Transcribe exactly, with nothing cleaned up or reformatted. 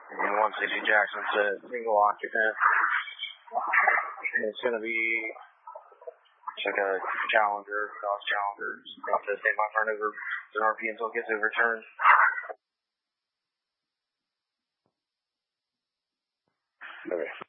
And one sixty Jackson said single occupant. And it's going to be like a Challenger, Dodge Challenger. About to stand by for an over, an R P until it gets overturned. Okay.